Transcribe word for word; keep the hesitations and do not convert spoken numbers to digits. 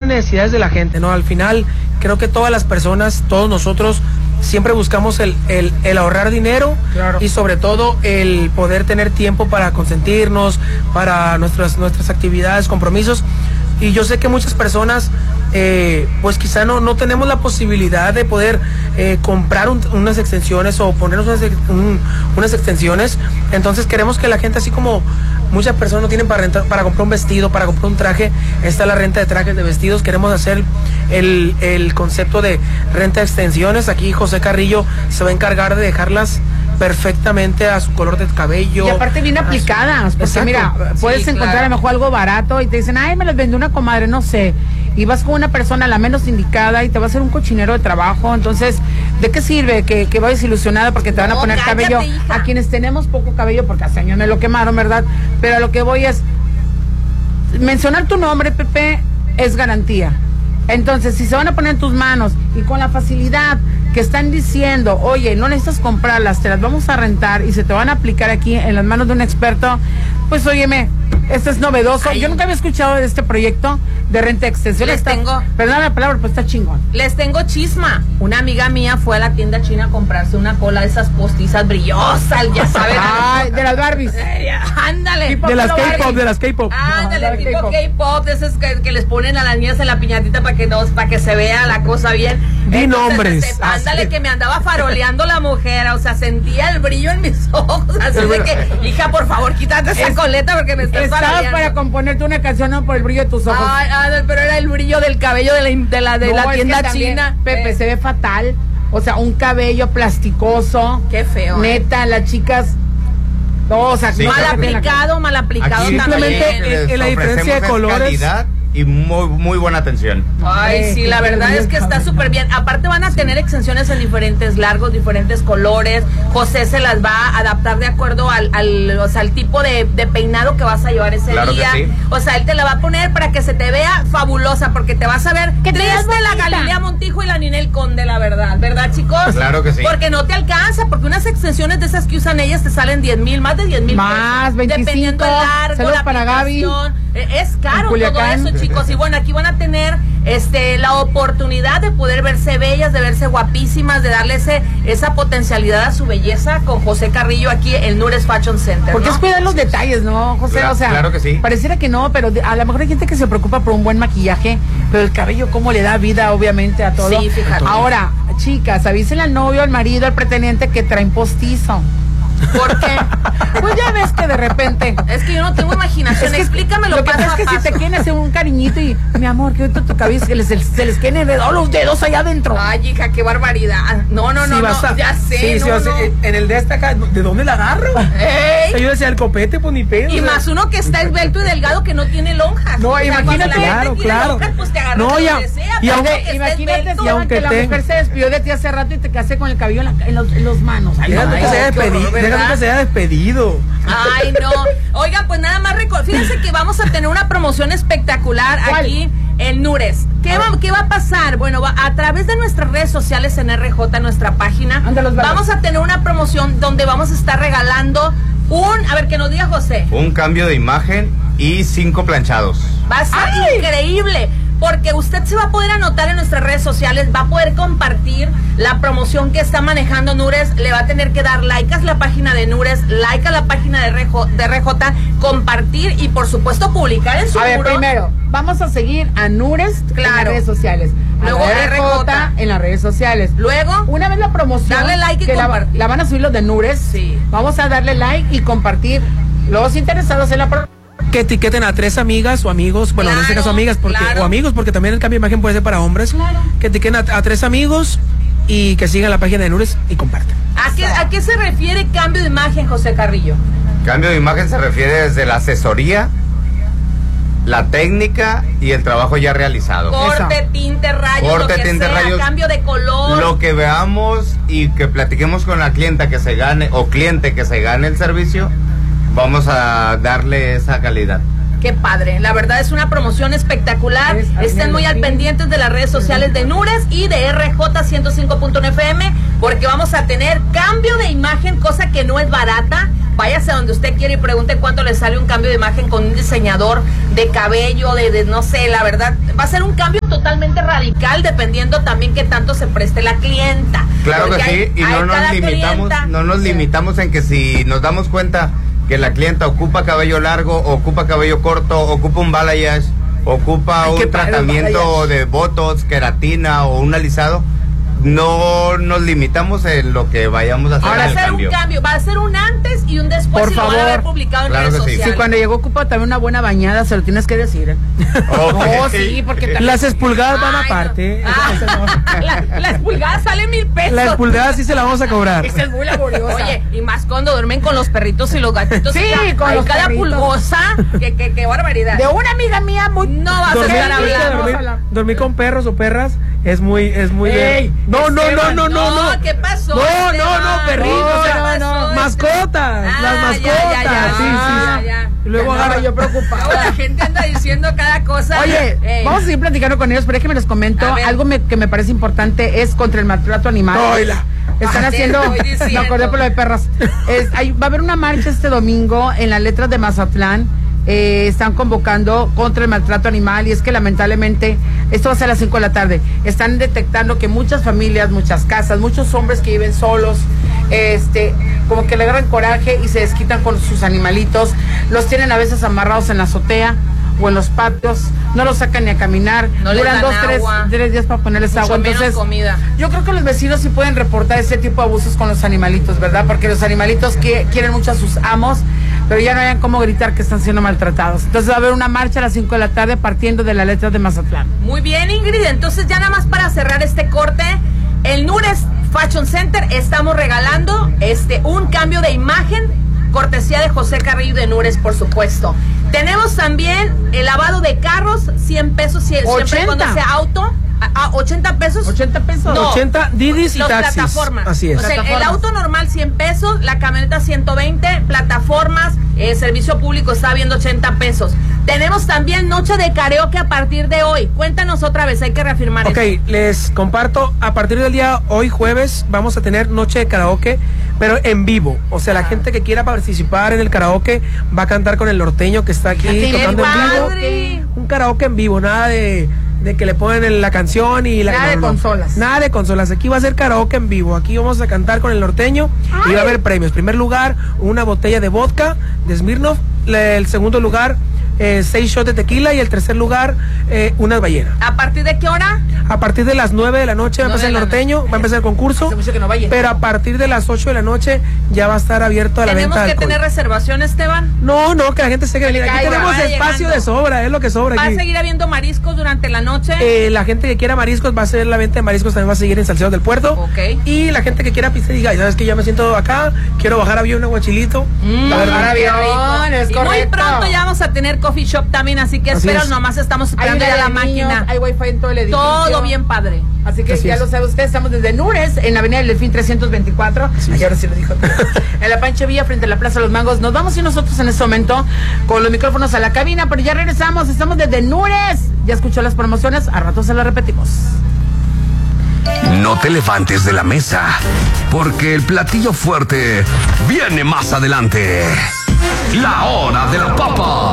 necesidades de la gente, ¿no? Al final, creo que todas las personas, todos nosotros, siempre buscamos el, el, el ahorrar dinero, claro, y sobre todo el poder tener tiempo para consentirnos, para nuestras, nuestras actividades, compromisos. Y yo sé que muchas personas, eh, pues quizá no, no tenemos la posibilidad de poder eh, comprar un, unas extensiones o ponernos unas, un, unas extensiones. Entonces queremos que la gente, así como muchas personas no tienen para rentar, para comprar un vestido, para comprar un traje, está la renta de trajes, de vestidos. Queremos hacer el, el concepto de renta de extensiones. Aquí José Carrillo se va a encargar de dejarlas perfectamente a su color de cabello. Y aparte bien aplicadas, porque exacto, mira, puedes sí, encontrar claro, a lo mejor algo barato y te dicen, ay, me las vendió una comadre, no sé, y vas con una persona la menos indicada y te va a hacer un cochinero de trabajo. Entonces, ¿de qué sirve que, que vayas ilusionada porque te van no, a poner cállate, cabello? Hija. A quienes tenemos poco cabello, porque hace años me lo quemaron, ¿verdad? Pero a lo que voy es, mencionar tu nombre, Pepe, es garantía. Entonces, si se van a poner en tus manos y con la facilidad que están diciendo, oye, no necesitas comprarlas, te las vamos a rentar y se te van a aplicar aquí en las manos de un experto, pues óyeme, esto es novedoso. Ay. Yo nunca había escuchado de este proyecto de renta de extensión. Les está, tengo... Perdóname la palabra, pues está chingón. Les tengo chisma. Una amiga mía fue a la tienda china a comprarse una cola de esas postizas brillosas, ya sabes. Ay, de las Barbies. Eh, ándale. De las K-pop, de las K-pop. Ándale, no, tipo K-pop, de esas que, que les ponen a las niñas en la piñatita para que, no, para que se vea la cosa bien. Di nombres. Este, ándale, que me andaba faroleando la mujer, o sea, sentía el brillo en mis ojos, así de que, hija, por favor, quítate esa es, coleta porque me estás estabas faroleando. Para componerte una canción, no por el brillo de tus ojos. Ay, ay, pero era el brillo del cabello de la, de la, de no, la tienda también, china. Pepe, eh. se ve fatal, o sea, un cabello plasticoso. Qué feo. Neta, eh. las chicas... No, o sea, sí, mal aplicado, mal aplicado. Aquí simplemente en la diferencia de colores... calidad y muy muy buena atención. Ay, sí, la verdad es que está súper bien. Aparte van a tener extensiones en diferentes largos, diferentes colores. José se las va a adaptar de acuerdo al, al, o sea, al tipo de, de peinado que vas a llevar ese claro día. Sí. O sea, él te la va a poner para que se te vea fabulosa, porque te vas a ver que te desde la Galilea Montijo y la Ninel Conde, la verdad, ¿verdad, chicos? Claro que sí. Porque no te alcanza, porque unas extensiones de esas que usan ellas te salen diez mil, más de diez mil más, pesos, veinticinco, dependiendo del largo, saludos la para Gaby. Es caro todo eso, chicos. Y bueno, aquí van a tener este la oportunidad de poder verse bellas, de verse guapísimas, de darle ese, esa potencialidad a su belleza con José Carrillo aquí en Nures Fashion Center. Porque ¿no? es cuidar los detalles, ¿no, José? Claro, o sea, claro que sí. Pareciera que no, pero de, a lo mejor hay gente que se preocupa por un buen maquillaje, pero el cabello cómo le da vida, obviamente, a todo. Sí, fíjate. Ahora, chicas, avísenle al novio, al marido, al pretendiente que traen postizo. ¿Por qué? Pues ya ves que de repente... Es que yo no tengo imaginación, es que, explícamelo lo que paso pasa es que paso. Si te quieren hacer un cariñito y, mi amor, que ahorita tu cabello se les, se les quieren enredar los dedos allá adentro. Ay, hija, qué barbaridad. No, no, no, sí, no, a, ya sé, sí, no, sí, vas no. A, en el de esta acá, ¿de dónde la agarro? Ey. Yo decía, el copete, pues ni pedo. Y más uno que está esbelto y delgado que no tiene lonjas. No, o sea, imagínate, claro, claro. Lonjas, pues te agarras no, ya, sea, y aunque, imagínate si aunque que la te... mujer se despidió de ti hace rato y te casé con el cabello en, la, en, los, en los manos. Ay, déjame que se haya despedido, déjame que se haya despedido. Ay, no. Oigan, pues nada más record... Fíjense que vamos a tener una promoción espectacular ¿Cuál? Aquí en Nures. ¿Qué va, ¿Qué va a pasar? Bueno, va, a través de nuestras redes sociales en R J, nuestra página, vamos a tener una promoción donde vamos a estar regalando un... A ver, que nos diga José. Un cambio de imagen y cinco planchados. Va a ser ¡ay! Increíble. Porque usted se va a poder anotar en nuestras redes sociales, va a poder compartir la promoción que está manejando Nures, le va a tener que dar like a la página de Nures, like a la página de R J, de R J, compartir y por supuesto publicar en su A ver, muro. primero, vamos a seguir a Nures claro. en las redes sociales. Luego R J en las redes sociales. Luego, una vez la promoción, darle like y que compartir. La, la van a subir los de Nures, sí. Vamos a darle like y compartir. Los interesados en la promoción, que etiqueten a tres amigas o amigos, bueno, claro, en este caso amigas, porque claro. o amigos, porque también el cambio de imagen puede ser para hombres, claro. Que etiqueten a, a tres amigos y que sigan la página de Nures y compartan. ¿A qué, ¿A qué se refiere cambio de imagen, José Carrillo? Cambio de imagen se refiere desde la asesoría, la técnica y el trabajo ya realizado. Corte, Esa. tinte, rayos, Corte, lo que tinte, sea, rayos, cambio de color. Lo que veamos y que platiquemos con la clienta que se gane o cliente que se gane el servicio, vamos a darle esa calidad. Qué padre, la verdad es una promoción espectacular. Es, Estén muy al pendientes de las redes sociales de Nures y de R J ciento cinco punto uno F M, porque vamos a tener cambio de imagen, cosa que no es barata. váyase a donde usted quiere y pregunte cuánto le sale un cambio de imagen con un diseñador de cabello, de, de no sé, la verdad, va a ser un cambio totalmente radical dependiendo también qué tanto se preste la clienta. Claro Porque que hay, sí, y no nos limitamos, clienta, no nos limitamos en que si nos damos cuenta que la clienta ocupa cabello largo, ocupa cabello corto, ocupa un balayage, ocupa Ay, un tratamiento de botox, queratina o un alisado, no nos limitamos en lo que vayamos a hacer. Ahora va a ser un cambio, va a ser un antes y un después. Por y favor. Lo van a haber publicado en Claro redes que sí. sociales. Sí, cuando llegó ocupa también una buena bañada, se lo tienes que decir. ¿eh? Okay. Oh, sí, porque también... Las espulgadas van Ay, aparte. no. Ah, la, la espulgada sale mil pesos. La espulgada sí se la vamos a cobrar. Esa es muy laboriosa. Oye, y más cuando duermen con los perritos y los gatitos. Sí, y con hay los cada perritos. pulgosa. Que, que, que barbaridad. De una amiga mía muy... No vas a Dormir, estar hablando. dormir, dormir con perros o perras es muy, es muy de... Ey, No, no, no, no, no, no. ¿Qué pasó? No, no, Esteban? no, perritos, ¿Qué no, pasó, no, Esteban? mascotas, Ah, las ya, mascotas, ya, ya, sí, ah, sí. ya. Y luego Ya agarra andaba yo preocupada. Ahora la gente anda diciendo cada cosa. Oye, Ey. vamos a seguir platicando con ellos, pero déjenme les comento, A ver. algo me- que me parece importante es contra el maltrato animal. Oila. Están Ah, te haciendo, estoy me diciendo. acordé por lo de perras. Es, hay- va a haber una marcha este domingo en las letras de Mazatlán. Eh, están convocando contra el maltrato animal y es que lamentablemente esto va a ser a las cinco de la tarde. Están detectando que muchas familias, muchas casas, muchos hombres que viven solos, este, como que le agarran coraje y se desquitan con sus animalitos, los tienen a veces amarrados en la azotea o en los patios, no los sacan ni a caminar, No les duran dan dos, tres, agua. tres días para ponerles Mucho agua. menos Entonces, comida. yo creo que los vecinos sí pueden reportar ese tipo de abusos con los animalitos, ¿verdad? Porque los animalitos que quieren mucho a sus amos, pero ya no hayan cómo gritar que están siendo maltratados. Entonces va a haber una marcha a las cinco de la tarde partiendo de la letra de Mazatlán. Muy bien, Ingrid. Entonces, ya nada más para cerrar este corte, el Nures Fashion Center estamos regalando este un cambio de imagen, cortesía de José Carrillo de Nures, por supuesto. Tenemos también el lavado de carros, cien pesos, si- siempre y ochenta. cuando sea auto. A, a ochenta pesos. ochenta pesos. No. ochenta Didis y Los taxis. plataformas. Así es. O sea, el, el Plataformas. auto normal cien pesos, la camioneta ciento veinte, plataformas, eh, servicio público está viendo ochenta pesos. Tenemos también noche de karaoke a partir de hoy. Cuéntanos otra vez, hay que reafirmar Ok, eso. les comparto, a partir del día hoy jueves vamos a tener noche de karaoke, pero en vivo. O sea, la gente que quiera participar en el karaoke va a cantar con el norteño que está aquí ¡Qué tocando en vivo. padre! Un karaoke en vivo, nada de, de que le ponen en la canción y la Nada de consolas. Nada de consolas. Aquí va a ser karaoke en vivo. Aquí vamos a cantar con el norteño y va a haber premios. Primer lugar, una botella de vodka de Smirnoff. Le- El segundo lugar, eh, seis shots de tequila. Y el tercer lugar, eh, unas ballenas. ¿A partir de qué hora? A partir de las nueve de la noche va a Nueve empezar el de la norteño, noche. va a empezar el concurso. Hace mucho que no vaya. Pero a partir de las ocho de la noche ya va a estar abierto a la ¿Tenemos venta de que alcohol. tener reservación, Esteban? No, no, que la gente se quede. Que le Mira, aquí caiga, tenemos vaya espacio llegando. de sobra, es lo que sobra ¿Va aquí. a seguir habiendo mariscos durante la noche? Eh, la gente que quiera mariscos va a ser la venta de mariscos, también va a seguir en Salcedo del Puerto. Ok. Y la gente que quiera pizza diga, sabes que ya me siento acá, quiero bajar avión, un aguachilito. Mm, La verdad. bajar qué avión, rico. es Y muy correcto. pronto ya vamos a tener coffee shop también, así que Así espero, es. nomás estamos Hay esperando una ya la de niños, máquina. hay wifi en todo el edificio. Todo bien padre. Así que Así ya es. lo sabe usted, estamos desde Nures, en Avenida del Delfín trescientos veinticuatro. Y ahora sí lo dijo. En la Pancho Villa, frente a la Plaza de los Mangos. Nos vamos y nosotros en este momento con los micrófonos a la cabina, pero ya regresamos. Estamos desde Nures. Ya escuchó las promociones, a rato se las repetimos. No te levantes de la mesa, porque el platillo fuerte viene más adelante. La hora de la papa.